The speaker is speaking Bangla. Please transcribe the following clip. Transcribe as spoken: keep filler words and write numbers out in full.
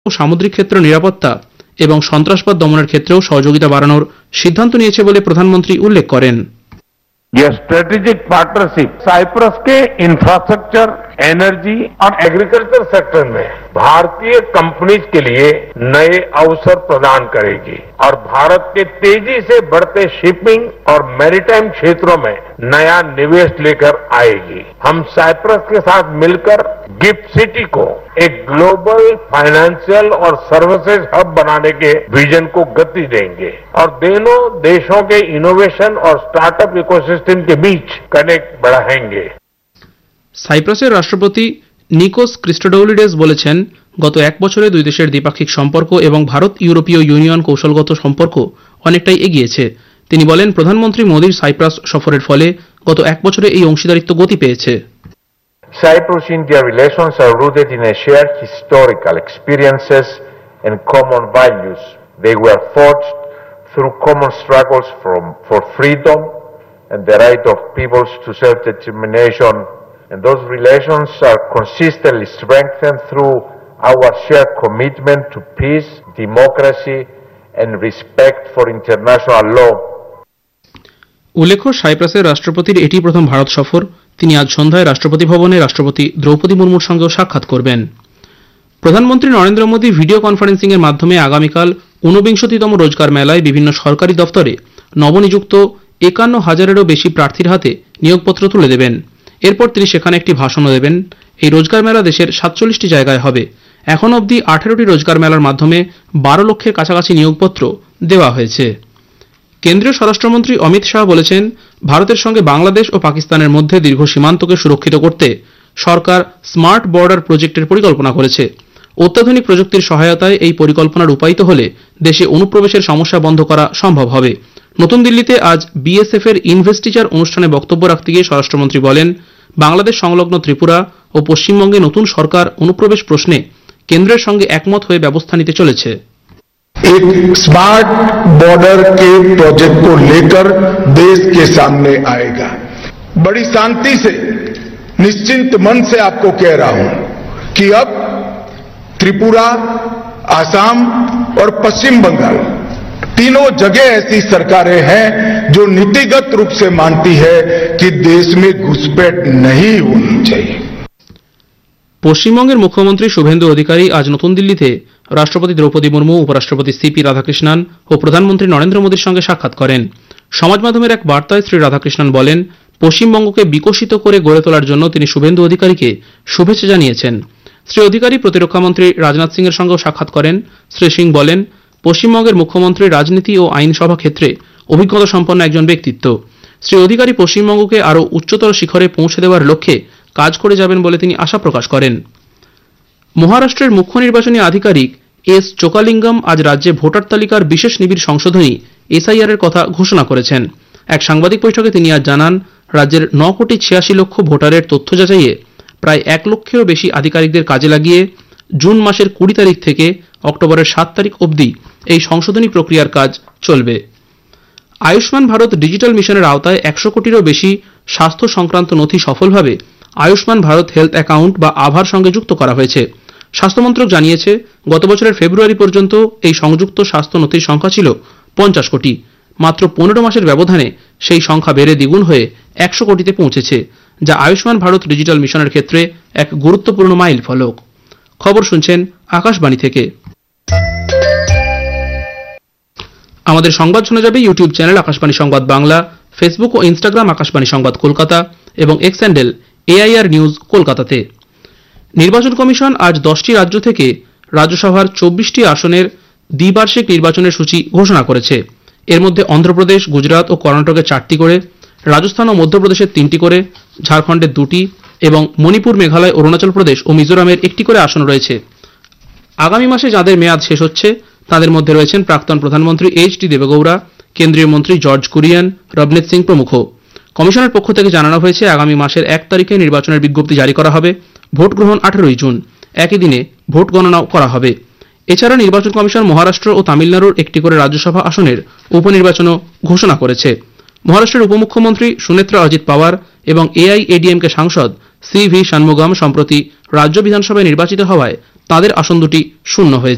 সামুদ্রিক ক্ষেত্রে নিরাপত্তা এবং সন্ত্রাসবাদ দমনের ক্ষেত্রেও সহযোগিতা বাড়ানোর সিদ্ধান্ত নিয়েছে বলে প্রধানমন্ত্রী উল্লেখ করেন। यह स्ट्रेटेजिक पार्टनरशिप साइप्रस के इंफ्रास्ट्रक्चर, एनर्जी और एग्रीकल्चर सेक्टर में भारतीय कंपनीज के लिए नए अवसर प्रदान करेगी और भारत के तेजी से बढ़ते शिपिंग और मैरीटाइम क्षेत्रों में नया निवेश लेकर आएगी। हम साइप्रस के साथ मिलकर गिफ्ट सिटी को एक ग्लोबल फाइनेंशियल और सर्विसेज हब बनाने के विजन को गति देंगे और दोनों देशों के इनोवेशन और स्टार्टअप इकोसिस्टम के बीच कनेक्ट बढ़ाएंगे। সাইপ্রাসের রাষ্ট্রপতি নিকোস ক্রিস্টোডৌলিডেস বলেছেন, গত এক বছরে দুই দেশের দ্বিপাক্ষিক সম্পর্ক এবং ভারত ইউরোপীয় ইউনিয়ন কৌশলগত সম্পর্ক অনেকটাই এগিয়েছে। তিনি বলেন, প্রধানমন্ত্রী মোদীর সাইপ্রাস সফরের ফলে গত এক বছরে এই অংশীদারিত্ব গতি পেয়েছে। Cyprus-India relations are rooted in a shared historical experiences and common values. They were forged through common struggles from, for freedom and the right of peoples to self-determination. And those relations are consistently strengthened through our shared commitment to peace, democracy and respect for international law. উল্লেখ্য, সাইপ্রাসের রাষ্ট্রপতির এটি প্রথম ভারত সফর। তিনি আজ সন্ধ্যায় রাষ্ট্রপতি ভবনে রাষ্ট্রপতি দ্রৌপদী মুর্মুর সঙ্গেও সাক্ষাৎ করবেন। প্রধানমন্ত্রী নরেন্দ্র মোদী ভিডিও কনফারেন্সিং এর মাধ্যমে আগামীকাল ঊনবিংশতিতম রোজগার মেলায় বিভিন্ন সরকারি দফতরে নবনিযুক্ত একান্ন হাজারেরও বেশি প্রার্থীর হাতে নিয়োগপত্র তুলে দেবেন। এরপর তিনি সেখানে একটি ভাষণও দেবেন। এই রোজগার মেলা দেশের সাতচল্লিশটি জায়গায় হবে। এখন অবধি আঠেরোটি রোজগার মেলার মাধ্যমে বারো লক্ষের কাছাকাছি নিয়োগপত্র দেওয়া হয়েছে। কেন্দ্রীয় স্বরাষ্ট্রমন্ত্রী অমিত শাহ বলেছেন, ভারতের সঙ্গে বাংলাদেশ ও পাকিস্তানের মধ্যে দীর্ঘ সীমান্তকে সুরক্ষিত করতে সরকার স্মার্ট বর্ডার প্রজেক্টের পরিকল্পনা করেছে। অত্যাধুনিক প্রযুক্তির সহায়তায় এই পরিকল্পনা রূপায়িত হলে দেশে অনুপ্রবেশের সমস্যা বন্ধ করা সম্ভব হবে। নতুন দিল্লিতে আজ বিএসএফ এর ইনভেস্টিচার অনুষ্ঠানে বক্তব্য রাখতে গিয়ে স্বরাষ্ট্রমন্ত্রী বলেন, বাংলাদেশ সংলগ্ন ত্রিপুরা ও পশ্চিমবঙ্গে নতুন সরকার অনুপ্রবেশ প্রশ্নে কেন্দ্রের সঙ্গে একমত হয়ে ব্যবস্থা নিতে চলেছে। एक स्मार्ट बॉर्डर के प्रोजेक्ट को लेकर देश के सामने आएगा। बड़ी शांति से, निश्चिंत मन से आपको कह रहा हूं कि अब त्रिपुरा, आसाम और पश्चिम बंगाल तीनों जगह ऐसी सरकारें हैं जो नीतिगत रूप से मानती है कि देश में घुसपैठ नहीं होनी चाहिए। পশ্চিমবঙ্গের মুখ্যমন্ত্রী শুভেন্দু অধিকারী আজ নতুন দিল্লিতে রাষ্ট্রপতি দ্রৌপদী মুর্মু, উপরাষ্ট্রপতি সিপি রাধাকৃষ্ণন ও প্রধানমন্ত্রী নরেন্দ্র মোদীর সঙ্গে সাক্ষাৎ করেন। সমাজ মাধ্যমের এক বার্তায় শ্রী রাধাকৃষ্ণন বলেন, পশ্চিমবঙ্গকে বিকশিত করে গড়ে তোলার জন্য তিনি শুভেন্দু অধিকারীকে শুভেচ্ছা জানিয়েছেন। শ্রী অধিকারী প্রতিরক্ষামন্ত্রী রাজনাথ সিং এর সঙ্গেও সাক্ষাৎ করেন। শ্রী সিং বলেন, পশ্চিমবঙ্গের মুখ্যমন্ত্রী রাজনীতি ও আইনসভা ক্ষেত্রে অভিজ্ঞতা সম্পন্ন একজন ব্যক্তিত্ব। শ্রী অধিকারী পশ্চিমবঙ্গকে আরও উচ্চতর শিখরে পৌঁছে দেওয়ার লক্ষ্যে কাজ করে যাবেন বলে তিনি আশা প্রকাশ করেন। মহারাষ্ট্রের মুখ্য নির্বাচনী আধিকারিক এস চোকালিঙ্গম আজ রাজ্যে ভোটার তালিকার বিশেষ নিবিড় সংশোধনী এসআইআর এর কথা ঘোষণা করেছেন। এক সাংবাদিক বৈঠকে তিনি আজ জানান, রাজ্যের ন কোটি ছিয়াশি লক্ষ ভোটারের তথ্য যাচাইয়ে প্রায় এক লক্ষেরও বেশি আধিকারিকদের কাজে লাগিয়ে জুন মাসের কুড়ি তারিখ থেকে অক্টোবরের সাত তারিখ অবধি এই সংশোধনী প্রক্রিয়ার কাজ চলবে। আয়ুষ্মান ভারত ডিজিটাল মিশনের আওতায় একশো কোটিরও বেশি স্বাস্থ্য সংক্রান্ত নথি সফলভাবে আয়ুষ্মান ভারত হেলথ অ্যাকাউন্ট বা আভার সঙ্গে যুক্ত করা হয়েছে। স্বাস্থ্যমন্ত্রক জানিয়েছে, গত বছরের ফেব্রুয়ারি পর্যন্ত এই সংযুক্ত স্বাস্থ্য নথির সংখ্যা ছিল পঞ্চাশ কোটি। মাত্র পনেরো মাসের ব্যবধানে সেই সংখ্যা বেড়ে দ্বিগুণ হয়ে একশো কোটিতে পৌঁছেছে, যা আয়ুষ্মান ভারত ডিজিটাল মিশনের ক্ষেত্রে এক গুরুত্বপূর্ণ মাইল ফলক। খবর শুনছেন আকাশবাণী থেকে। আমাদের সংবাদ শোনা যাবে ইউটিউব চ্যানেল আকাশবাণী সংবাদ বাংলা, ফেসবুক ও ইনস্টাগ্রাম আকাশবাণী সংবাদ কলকাতা এবং এক্স হ্যান্ডেল এআইআর নিউজ কলকাতাতে। নির্বাচন কমিশন আজ দশটি রাজ্য থেকে রাজ্যসভার চব্বিশটি আসনের দ্বিবার্ষিক নির্বাচনের সূচি ঘোষণা করেছে। এর মধ্যে অন্ধ্রপ্রদেশ, গুজরাট ও কর্ণাটকের চারটি করে, রাজস্থান ও মধ্যপ্রদেশের তিনটি করে, ঝাড়খণ্ডের দুটি এবং মণিপুর, মেঘালয়, অরুণাচল প্রদেশ ও মিজোরামের একটি করে আসন রয়েছে। আগামী মাসে যাদের মেয়াদ শেষ হচ্ছে তাদের মধ্যে রয়েছেন প্রাক্তন প্রধানমন্ত্রী এইচ ডি দেবেগৌড়া, কেন্দ্রীয় মন্ত্রী জর্জ কুরিয়ান, রবনীত সিং প্রমুখ। কমিশনের পক্ষ থেকে জানানো হয়েছে, আগামী মাসের এক তারিখে নির্বাচনের বিজ্ঞপ্তি জারি করা হবে। ভোট গ্রহণ আঠেরোই জুন। একই দিনে ভোট গণনাও করা হবে। এছাড়া নির্বাচন কমিশন মহারাষ্ট্র ও তামিলনাড়ুর একটি করে রাজ্যসভা আসনের উপনির্বাচনও ঘোষণা করেছে। মহারাষ্ট্রের উপমুখ্যমন্ত্রী সুনেত্রা অজিত পাওয়ার এবং এআইএডিএমকে সাংসদ সি ভি ষাণমুগম সম্প্রতি রাজ্য বিধানসভায় নির্বাচিত হওয়ায় তাদের আসন দুটি শূন্য হয়েছে।